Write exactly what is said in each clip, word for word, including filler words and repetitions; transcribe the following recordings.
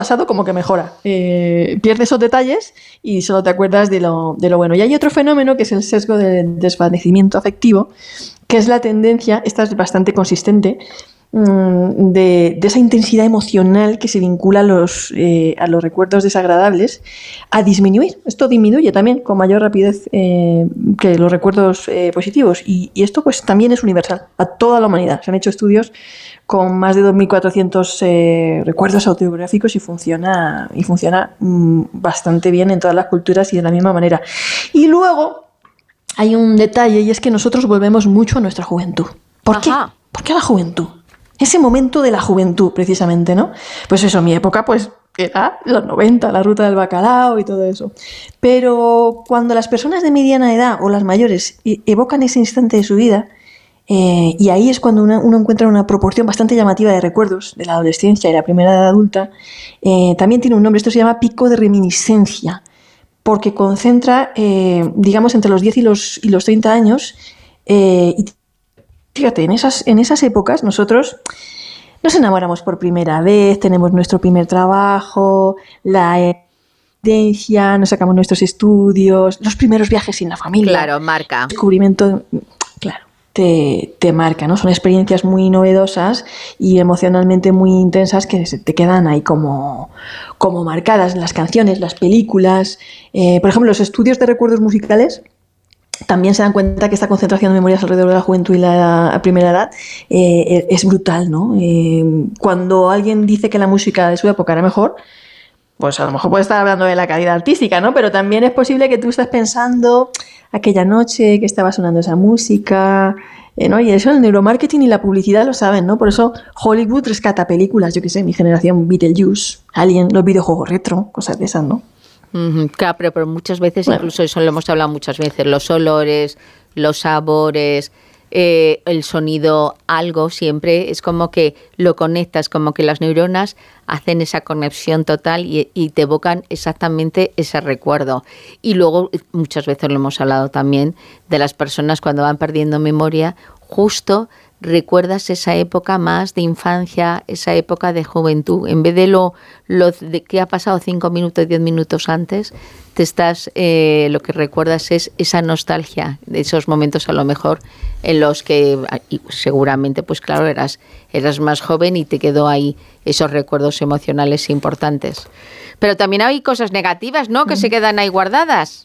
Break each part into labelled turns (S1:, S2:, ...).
S1: pasado como que mejora. Eh, pierdes esos detalles y solo te acuerdas de lo, de lo bueno. Y hay otro fenómeno que es el sesgo de desvanecimiento afectivo, que es la tendencia, esta es bastante consistente, De, de esa intensidad emocional que se vincula a los, eh, a los recuerdos desagradables a disminuir. Esto disminuye también con mayor rapidez eh, que los recuerdos eh, positivos y, y esto pues también es universal a toda la humanidad. Se han hecho estudios con más de dos mil cuatrocientos eh, recuerdos autobiográficos y funciona, y funciona mm, bastante bien en todas las culturas y de la misma manera. Y luego hay un detalle y es que nosotros volvemos mucho a nuestra juventud. ¿Por Ajá. qué? ¿Por qué a la juventud? Ese momento de la juventud, precisamente, ¿no? Pues eso, mi época, pues, era los noventa, la ruta del bacalao y todo eso. Pero cuando las personas de mediana edad o las mayores evocan ese instante de su vida, eh, y ahí es cuando uno, uno encuentra una proporción bastante llamativa de recuerdos de la adolescencia y la primera edad adulta, eh, también tiene un nombre, esto se llama pico de reminiscencia, porque concentra, eh, digamos, entre los diez y los, y los treinta años, eh, y fíjate, en esas, en esas épocas nosotros nos enamoramos por primera vez, tenemos nuestro primer trabajo, la herencia, nos sacamos nuestros estudios, los primeros viajes sin la familia.
S2: Claro, marca.
S1: Descubrimiento, claro, te, te marca, ¿no? Son experiencias muy novedosas y emocionalmente muy intensas que se te quedan ahí como, como marcadas. Las canciones, las películas, eh, por ejemplo, los estudios de recuerdos musicales también se dan cuenta que esta concentración de memorias alrededor de la juventud y la primera edad eh, es brutal, ¿no? Eh, cuando alguien dice que la música de su época era mejor, pues a lo mejor puede estar hablando de la calidad artística, ¿no? Pero también es posible que tú estés pensando aquella noche que estaba sonando esa música, eh, ¿no? Y eso el neuromarketing y la publicidad lo saben, ¿no? Por eso Hollywood rescata películas, yo qué sé, mi generación, Beetlejuice, Alien, los videojuegos retro, cosas de esas, ¿no?
S2: Uh-huh, claro, pero, pero muchas veces, bueno, incluso eso lo hemos hablado muchas veces, los olores, los sabores, eh, el sonido, algo siempre es como que lo conectas, como que las neuronas hacen esa conexión total y, y te evocan exactamente ese recuerdo. Y luego muchas veces lo hemos hablado también de las personas cuando van perdiendo memoria, justo recuerdas esa época más de infancia, esa época de juventud. En vez de lo, lo de que ha pasado cinco minutos, diez minutos antes, te estás, eh, lo que recuerdas es esa nostalgia de esos momentos a lo mejor en los que y seguramente, pues claro, eras, eras más joven y te quedó ahí esos recuerdos emocionales importantes. Pero también hay cosas negativas, ¿no?, que mm. se quedan ahí guardadas.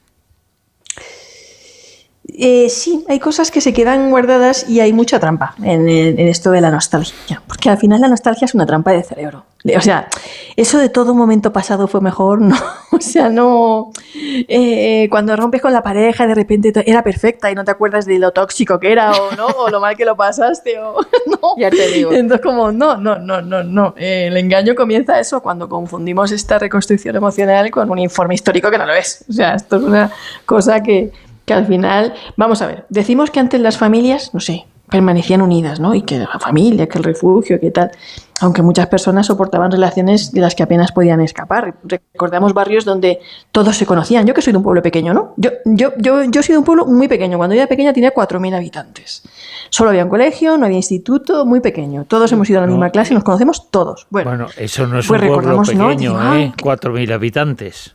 S1: Eh, sí, hay cosas que se quedan guardadas y hay mucha trampa en, en esto de la nostalgia, porque al final la nostalgia es una trampa de cerebro. O sea, eso de todo momento pasado fue mejor, no, o sea, no, eh, cuando rompes con la pareja de repente era perfecta y no te acuerdas de lo tóxico que era o no, o lo mal que lo pasaste o no.
S2: Ya te digo.
S1: Entonces como, no, no, no, no, no, eh, el engaño comienza eso cuando confundimos esta reconstrucción emocional con un informe histórico que no lo es. O sea, esto es una cosa que que al final, vamos a ver, decimos que antes las familias, no sé, permanecían unidas, ¿no? Y que la familia, que el refugio, que tal, aunque muchas personas soportaban relaciones de las que apenas podían escapar. Recordamos barrios donde todos se conocían. Yo que soy de un pueblo pequeño, ¿no? Yo, yo, yo, yo soy de un pueblo muy pequeño. Cuando yo era pequeña tenía cuatro mil habitantes. Solo había un colegio, no había instituto, muy pequeño. Todos hemos ido a la misma no. clase y nos conocemos todos. Bueno,
S3: bueno eso no es
S1: pues
S3: un pueblo pequeño,
S1: ¿no?
S3: ¿eh? cuatro mil habitantes.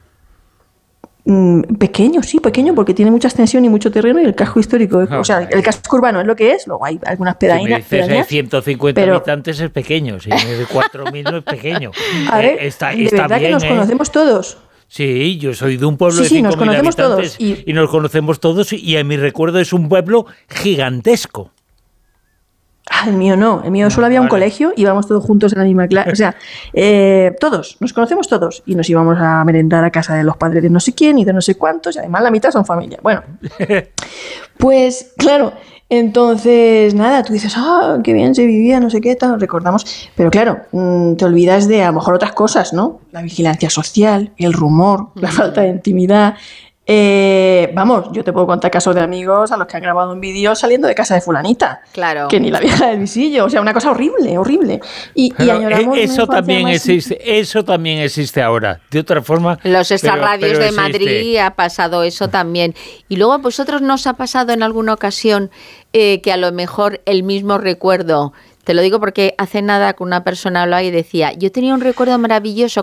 S1: Pequeño, sí, pequeño, porque tiene mucha extensión y mucho terreno y el casco histórico, o sea, el casco urbano es lo que es, luego hay algunas pedañas.
S3: Si me dices de ciento cincuenta pero... habitantes es pequeño, si de cuatro mil no es pequeño.
S1: A ver,
S3: eh, está,
S1: de
S3: está
S1: verdad
S3: bien,
S1: que nos
S3: ¿eh?
S1: conocemos todos.
S3: Sí, yo soy de un pueblo
S1: sí,
S3: de
S1: sí,
S3: cinco mil habitantes
S1: y...
S3: y nos conocemos todos y en mi recuerdo es un pueblo gigantesco.
S1: Ah, el mío no, el mío
S3: no,
S1: solo había
S3: vale.
S1: un colegio, íbamos todos juntos en la misma clase, o sea, eh, todos, nos conocemos todos y nos íbamos a merendar a casa de los padres de no sé quién y de no sé cuántos y además la mitad son familia. Bueno, pues claro, entonces nada, tú dices, ah, qué bien se vivía, no sé qué tal, recordamos, pero claro, te olvidas de a lo mejor otras cosas, ¿no? La vigilancia social, el rumor, la falta de intimidad. Eh, vamos, yo te puedo contar casos de amigos a los que han grabado un vídeo saliendo de casa de fulanita.
S2: Claro.
S1: Que ni la vieja del visillo, o sea, una cosa horrible, horrible. Y, y añoramos
S3: eso también
S1: más...
S3: existe, eso también existe ahora. De otra forma.
S2: Los extrarradios
S3: pero, pero
S2: de Madrid ha pasado eso también. Y luego a vosotros nos ha pasado en alguna ocasión eh, que a lo mejor el mismo recuerdo. Te lo digo porque hace nada con una persona hablaba y decía, yo tenía un recuerdo maravilloso